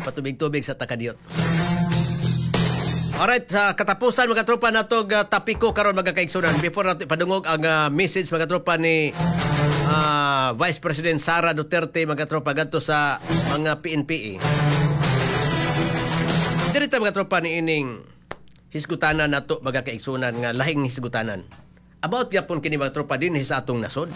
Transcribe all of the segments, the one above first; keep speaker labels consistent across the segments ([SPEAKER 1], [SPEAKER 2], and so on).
[SPEAKER 1] patubig-tubig sa takadiyot. Alright, sa katapusan mga tropa natog tapiko karon mga kaigsunan. Before nato ipadungog ang message mga tropa ni Vice President Sara Duterte mga tropa gadto sa mga PNP. Dirita mga tropa ni ining hisgutanan nato mga kaigsunan nga lahing hisgutanan. About gyapon kini mga tropa din sa atong nasod.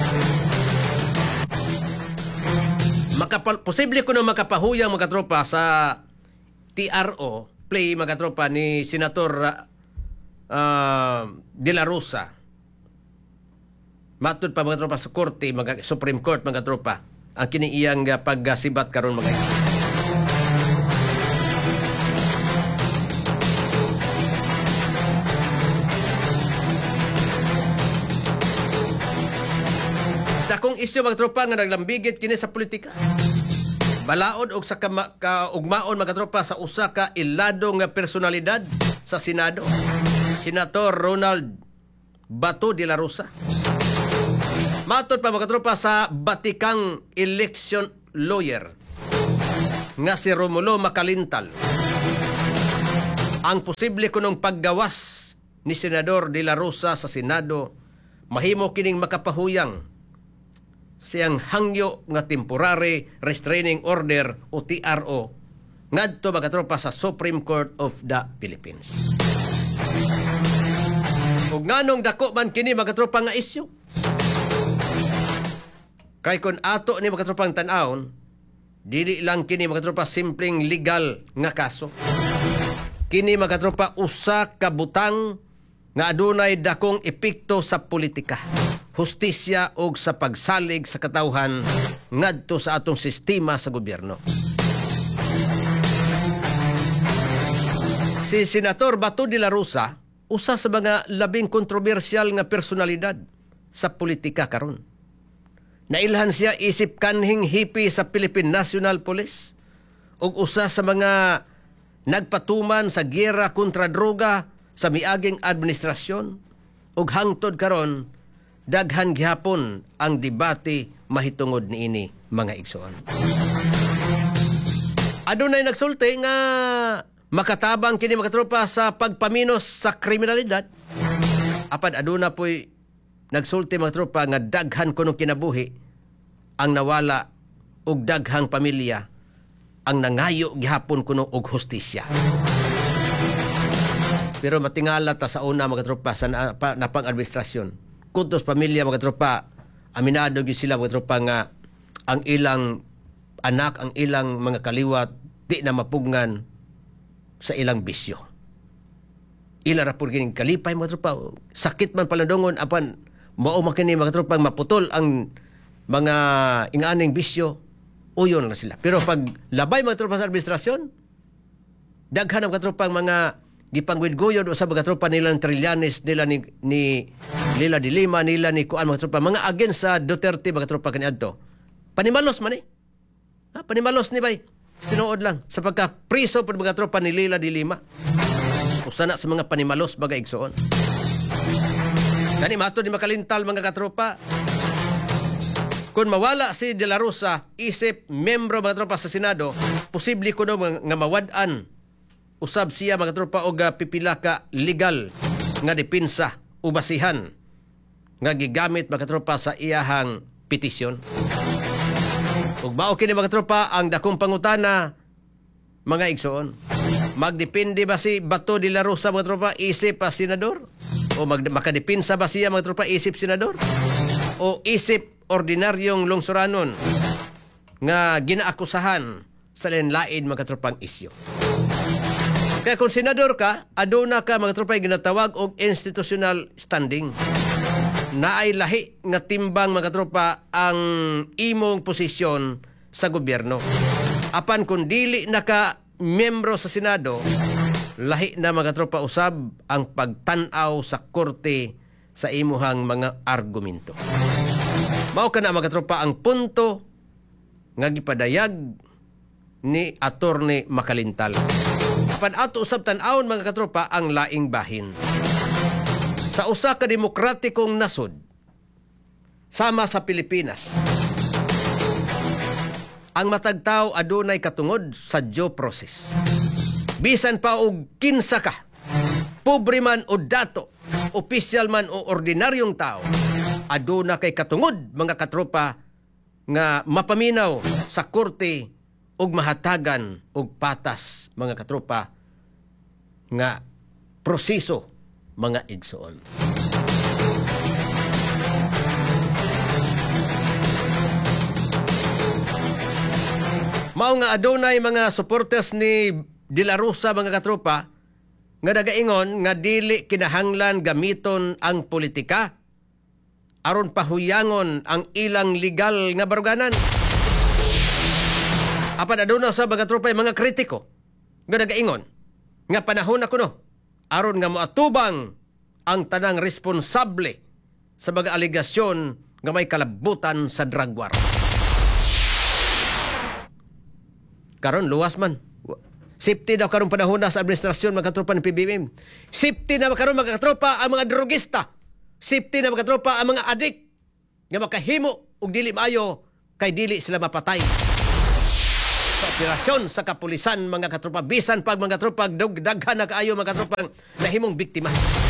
[SPEAKER 1] Posible kuno makapahuyang mga tropa sa TRO play mga tropa ni Senator De La Rosa. Matud pa mga tropa sa korte, Supreme Court mga tropa ang kini iyang pagsibat karon mga dakong isyu mga tropa nga naglambigit kini sa politika. Balaod og sa kaugmaon mga tropa sa usa ka ilado nga personalidad sa Senado, Senator Ronald Bato de la Rosa. Matod pa mga tropa sa batikang election lawyer nga si Romulo Macalintal. Ang posible kunong paggawas ni Senador de la Rosa sa Senado mahimo kining makapahuyang siyang hangyo nga temporary restraining order o TRO ngadto mga tropa sa Supreme Court of the Philippines. Ug nganong dako man kini mga tropa nga isyu? Kay kun ato ni mga tropang tan-awon, dili lang kini mga tropa simpleng legal nga kaso. Kini mga tropa usa ka butang nga adunay dakong epekto sa politika, hustisya o sa pagsalig sa katawhan ngadto sa atong sistema sa gobyerno. Si Senator Bato de la Rosa, usa sa mga labing kontrobersyal nga personalidad sa politika karon. Nailhan siya isip kanhing hipi sa Philippine National Police ug usa sa mga nagpatuman sa giyera kontra droga sa miaging administrasyon ug hangtod karon daghan gihapon ang debate mahitungod niini mga igsoon. Adunay nagsulti nga makatabang kini mga tropa sa pagpaminos sa kriminalidad. Apan aduna po'y nagsulti mga tropa nga daghan kunong kinabuhi ang nawala ug daghang pamilya ang nangayo gihapon kuno og hustisya. Pero matingala ta sa una mga tropa sa napang administrasyon. Kuntos pamilya mga tropa, aminado gyud sila mga tropa nga ang ilang anak, ang ilang mga kaliwat di na mapugnan sa ilang bisyo. Ila ra pud kining kalipay mga tropa, sakit man palandongon apan mao makini mga tropa maputol ang mga inganing bisyo, uyon na sila. Pero pag labay mga tropa sa administrasyon, daghan ang mga tropa mga gipangwidguyod o sa mga tropa nila ng Trillanes, nila ni Lila de Lima, nila ni Kuan, mga tropa, mga agen sa Duterte, mga tropa kaniadto. Panimalos man Panimalos ni bay. Tinuod lang. Sa pagka-priso po mga tropa ni Lila de Lima. Usana sa mga panimalos, mga igsoon. Kani mato ni Macalintal, mga katropa. Kung mawala si De La Rosa, isip membro mga tropa sa Senado, posible ko nga mawad-an usab siya mga tropa og pipila ka legal nga depensa o basihan nga gigamit mga tropa sa iyahang petisyon. Ug mao kini mga tropa ang dakong pangutana mga igsoon. Magdepende ba si Bato de la Rosa mga tropa isip pa senador? O makadepensa ba siya mga tropa isip senador? O isip ordinaryong lungsuranon nga ginaakusahan sa lain-lain mga tropang isyu? Kaya kung senador ka, aduna ka mga tropay ginatawag og institutional standing. Naay lahi nga timbang mga tropa ang imong posisyon sa gobyerno. Apan kung dili na ka miyembro sa Senado, lahi na mga tropa usab ang pagtan-aw sa korte sa imuhang mga argumento. Mao ka na mga tropa ang punto nga gipadayag ni Attorney Macalintal. Apan ato usab tan-awon mga katropa ang laing bahin. Sa usa ka demokratikong nasod sama sa Pilipinas, ang matag tawo adunay katungod sa due process. Bisan pa og kinsa ka, pobre man o dato, opisyal man o ordinaryong tao, aduna kay katungod mga katropa nga mapaminaw sa korte ug mahatagan og patas mga katropa nga proseso mga igsoon. Mao nga adunay mga supporters ni De La Rosa mga katropa nga nagaingon nga dili kinahanglan gamiton ang politika aron pahuyangon ang ilang legal nga baruganan. Apan aduna sa mga katropa mga kritiko nga nagaingon nga panahon na kuno aron nga moatubang ang tanang responsable sa mga aligasyon nga may kalabutan sa drug war. Karon luwas man. Safety daw karong panahon na sa administrasyon mga katropa ng PBBM. Safety na karon mga katropa ang mga drogista. Safety na mga katropa ang mga adik nga makahimo og dili maayo kay dili sila mapatay. Sa operasyon sa kapulisan mga katropa bisan pag mga katropa daghan na kaayo mga katropa nahimong biktima.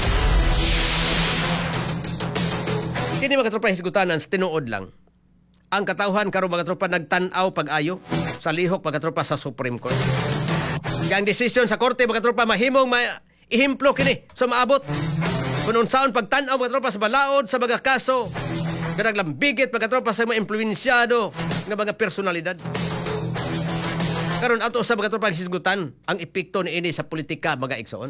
[SPEAKER 1] Kini mga katropa hisgutanan sa tinuod lang. Ang katawhan karon mga katropa nagtan-aw pag-ayo sa lihok mga katropa sa Supreme Court. Ang desisyon sa korte mga katropa mahimong ihimplo kini sa maabot. Kung unsaon pagtan-aw mga katropa sa balaod sa mga kaso nga naglambigit mga katropa sa mga impluwensyado nga mga personalidad. Karon ato sa mga katropa hisgutan ang epekto niini sa politika mga igsoon.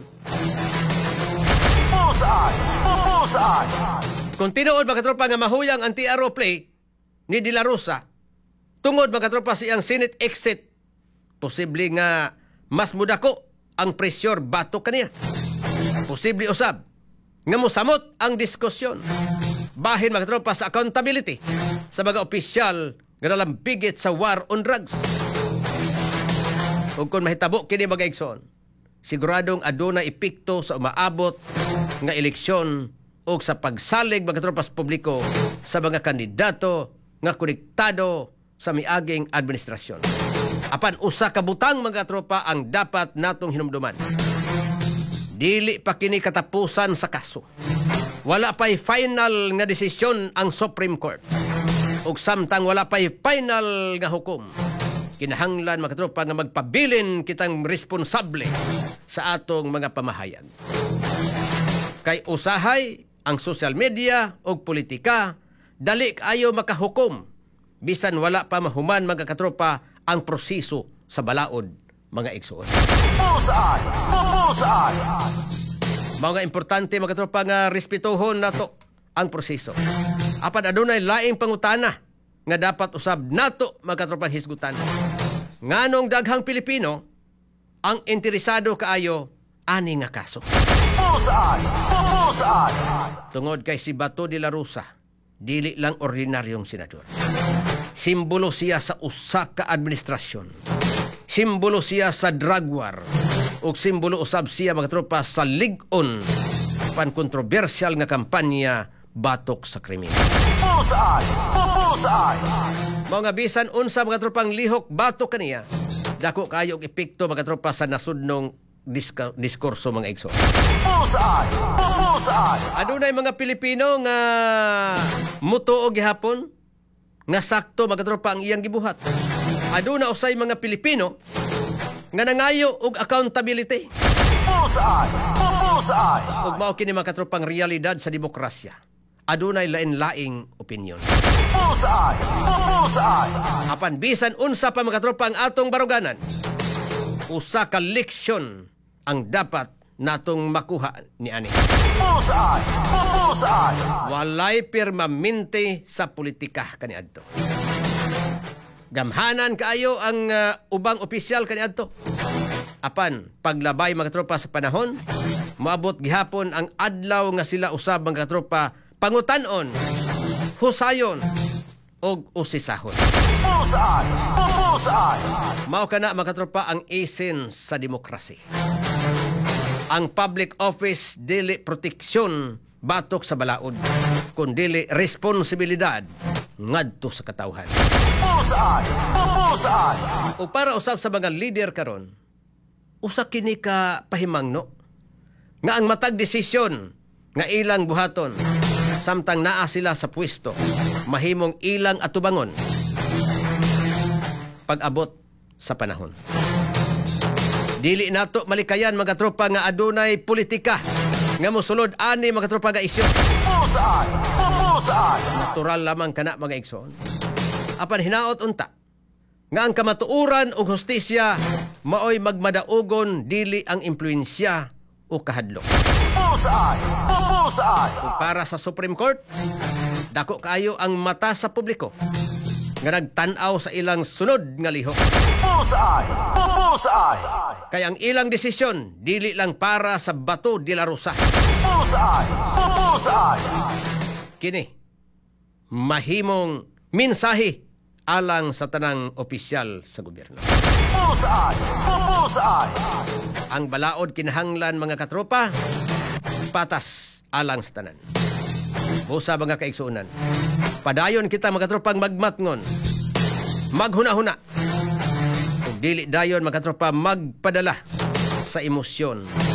[SPEAKER 1] Bullseye. Kung tinuod mga katropa nga mahuyang ang TRO play ni De La Rosa tungod mga katropa siyang Senate exit, posible nga mas mudako ang pressure batok kaniya. Posible usab nga mosamot ang diskusyon. Bahin mga katropa sa accountability sa mga opisyal nga nalambigit sa war on drugs. Ug kung mahitabo kini mga igsoon, siguradong aduna epekto sa umaabot nga eleksyon o sa pagsalig mga katropa sa publiko sa mga kandidato nga konektado sa miaging administrasyon. Apan usa ka butang mga tropa ang dapat natong hinumduman. Dili pa kini katapusan sa kaso. Wala pa'y final nga desisyon ang Supreme Court. Ug samtang wala pa'y final nga hukom, kinahanglan mga tropa nga magpabilin kitang responsable sa atong mga pamahayag. Kay usahay ang social media o politika, dali kayo makahukom bisan wala pa mahuman mga katropa ang proseso sa balaod mga igsoon. Bullseye. Mga importante mga katropa nga respetuhon nato ang proseso. Apan adunay laing pangutana nga dapat usab nato mga katropa hisgutan. Nganong daghang Pilipino ang interesado kaayo ani nga kaso. Bullseye. Tungod kay si Bato de la Rosa, dili lang ordinaryong senador. Simbolo siya sa usa ka administrasyon. Simbolo siya sa drug war. O simbolo usab siya mga tropa sa lig-on pan-kontrobersyal nga kampanya batok sa krimen. Bullseye! Mga bisan unsa mga tropang lihok batok kaniya, dako kayo og epekto mga tropa sa nasudnong diskurso mga igsoon. Bullseye! Adunay mga Pilipino nga mutuo gihapon nga sakto mga tropa ang iyang gibuhat. Aduna usay mga Pilipino nga nangayo og accountability. Bullseye! Ug mao kini mga katropang realidad sa demokrasya. Adunay lain-laing opinyon. Bullseye! Apan bisan unsa pa mga katropa ang atong baruganan, usa ka leksyon ang dapat natong makuha ni ani. Bullseye! Walay permanente sa politika kaniadto. Gamhanan kaayo ang ubang opisyal kaniadto. Apan paglabay mga tropa sa panahon, moabot gihapon ang adlaw nga sila usab mga tropa pangutanon, husayon og usisahon. Bullseye! Mao kana mga tropa ang essence sa demokrasya. Ang public office dili proteksyon batok sa balaod, kundi responsibilidad ngadto sa katawhan. O para usab sa mga leader karon, usa kini ka pahimangno nga ang matag desisyon nga ilang buhaton samtang naa sila sa pwesto, mahimong ilang atubangon pag-abot sa panahon. Dili nato malikayan mga tropa nga adunay politika nga mosulod ani mga tropa nga isyu. Natural lamang kana mga igsoon. Apan hinaot unta nga ang kamatuoran ug hustisya maoy magmadaugon dili ang impluwensya o kahadlok. Ug para sa Supreme Court, dako kaayo ang mata sa publiko nga nagtan-aw sa ilang sunod nga lihok. Kaya ang ilang desisyon dili lang para sa Bato de la Rosa. Kini mahimong mensahe alang sa tanang opisyal sa gobyerno. Ang balaod kinahanglan mga katropa, patas alang sa tanan. Busa mga kaigsuunan, padayon kita mga katropang magmatngon, maghuna-huna, ug dili dayon mga katropa magpadala sa emosyon